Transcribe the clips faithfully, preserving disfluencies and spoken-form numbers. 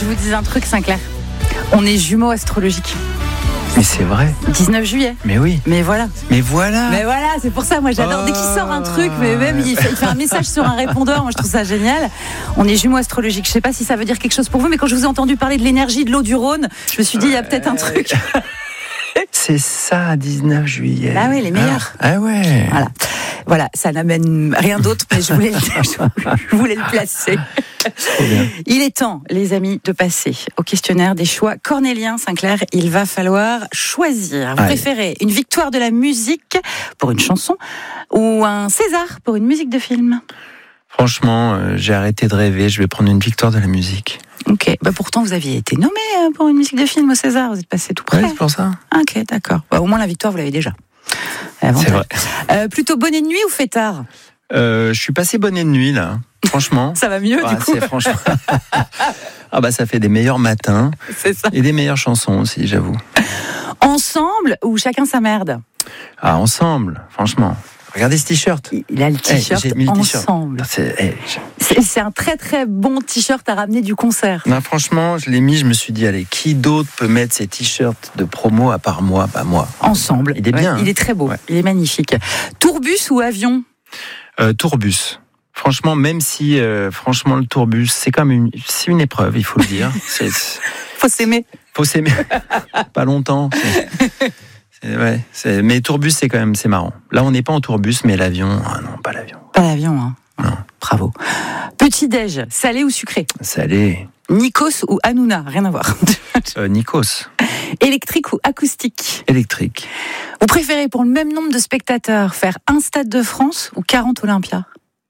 je vous dis un truc, Sinclair. On est jumeaux astrologiques. Mais c'est vrai. dix-neuf juillet. Mais oui. Mais voilà. Mais voilà. Mais voilà, c'est pour ça, moi j'adore. Oh. Dès qu'il sort un truc, mais même il fait, il fait un message sur un répondeur, moi je trouve ça génial. On est jumeaux astrologiques. Je sais pas si ça veut dire quelque chose pour vous, mais quand je vous ai entendu parler de l'énergie de l'eau du Rhône, je me suis dit, il y a peut-être un truc. C'est ça, dix-neuf juillet. Ah oui, les meilleurs. Ah, ah ouais. Voilà. Voilà, ça n'amène rien d'autre, mais je voulais, je voulais le placer. Il est temps, les amis, de passer au questionnaire des choix cornéliens. Sinclair, il va falloir choisir. Vous Allez. préférez une victoire de la musique pour une chanson ou un César pour une musique de film? Franchement, euh, j'ai arrêté de rêver. Je vais prendre une victoire de la musique. Ok, bah pourtant vous aviez été nommé pour une musique de film au César, vous êtes passé tout près. Ouais, c'est pour ça. Ok, d'accord. Bah, au moins la victoire, vous l'avez déjà. Avantage. C'est vrai. Euh, plutôt bonnet de nuit ou fêtard? Euh, je suis passé bonnet de nuit, là. Franchement. Ça va mieux, Ah, du coup. c'est franchement. Ah bah ça fait des meilleurs matins C'est ça. et des meilleures chansons aussi, j'avoue. Ensemble ou chacun sa merde? Ah, ensemble, franchement. Regardez ce t-shirt. Il a le t-shirt Eh, j'ai mis le t-shirt. ensemble. C'est, eh, je- C'est, c'est un très très bon t-shirt à ramener du concert. Non, franchement, je l'ai mis, je me suis dit, allez, qui d'autre peut mettre ces t-shirts de promo à part moi? Bah moi. Ensemble. Il est bien, Ouais, hein. il est très beau. Ouais. Il est magnifique. Tourbus ou avion? Euh, tourbus. Franchement, même si, euh, franchement, le tourbus, c'est comme une, c'est une épreuve, il faut le dire. C'est, c'est- Faut s'aimer. faut s'aimer. Pas longtemps. C'est, c'est- ouais, c'est, mais tourbus, c'est quand même, c'est marrant. Là, on n'est pas en tourbus, mais l'avion, ah non, pas l'avion. Pas l'avion, hein. Non. Bravo. Petit-déj, salé ou sucré? Salé. Nikos ou Hanouna? Rien à voir. Euh, Nikos. Électrique ou acoustique? Électrique. Vous préférez pour le même nombre de spectateurs faire un Stade de France ou quarante Olympia?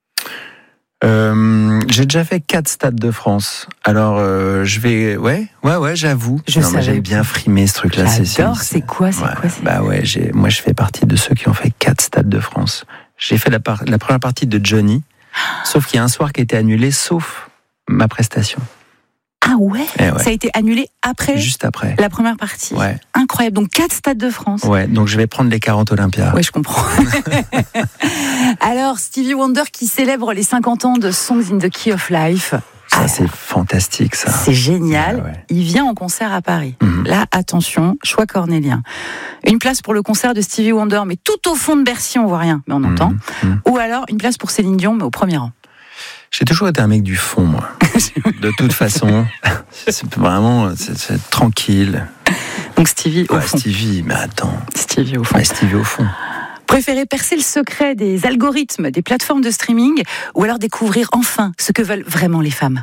Euh, j'ai déjà fait quatre stades de France. Alors, euh, je vais, ouais, ouais, ouais, j'avoue. Je non, mais savais j'aime bien frimer ce truc-là. c'est- J'adore, c'est quoi, c'est ouais, quoi, c'est- Bah ouais, j'ai, moi, je fais partie de ceux qui ont fait quatre stades de France. J'ai fait la, par- la première partie de Johnny, sauf qu'il y a un soir qui a été annulé, sauf ma prestation. Ah ouais, Eh ouais. Ça a été annulé après Juste après. la première partie. Ouais, Incroyable. Donc quatre Stades de France. ouais. Donc je vais prendre les quarante Olympia. Ouais, je comprends. Alors, Stevie Wonder qui célèbre les cinquante ans de Songs in the Key of Life. Ça, c'est fantastique, ça. C'est génial. Ouais, ouais. Il vient en concert à Paris. Mhm. Là, attention, choix cornélien. Une place pour le concert de Stevie Wonder, mais tout au fond de Bercy, on voit rien, mais on entend. Mhm. Ou alors une place pour Céline Dion, mais au premier rang. J'ai toujours été un mec du fond, moi. De toute façon, c'est vraiment c'est, c'est tranquille. Donc Stevie au Ouais, fond. Stevie, mais attends. Stevie au fond. Ouais, Stevie au fond. Préférez percer le secret des algorithmes des plateformes de streaming ou alors découvrir enfin ce que veulent vraiment les femmes?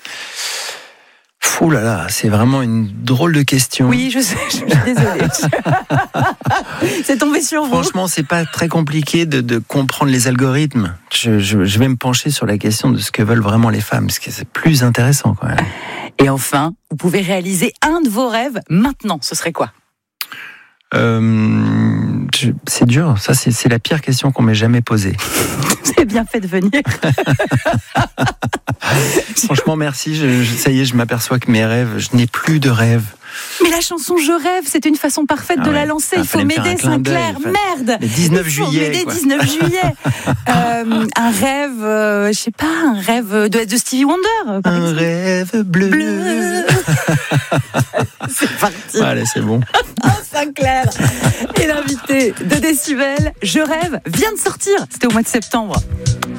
Fou là là, c'est vraiment une drôle de question. Oui, je sais, je suis désolée. C'est tombé sur vous. Franchement, c'est pas très compliqué de, de comprendre les algorithmes. Je, je, je vais me pencher sur la question de ce que veulent vraiment les femmes, parce que c'est plus intéressant quand même. Et enfin, vous pouvez réaliser un de vos rêves maintenant. Ce serait quoi? Euh, je- c'est dur, ça c'est, c'est la pire question qu'on m'ait jamais posée. C'est bien fait de venir. Franchement, merci. Je, je- ça y est, je m'aperçois que mes rêves, je n'ai plus de rêves. Mais la chanson Je rêve, c'est une façon parfaite Ah de ouais. la lancer. Ah, Il faut fallait me faire m'aider, un clin d'œil. Sinclair. Fallait- Merde. Le dix-neuf Il faut juillet, m'aider, quoi. dix-neuf juillet. Euh, un rêve, euh, je sais pas, un rêve de, de Stevie Wonder. par Un exemple. rêve bleu. Bleu. C'est parti. Allez, c'est bon. Oh, Sinclair. Et l'invité de Décibel, Je rêve, vient de sortir. C'était au mois de septembre.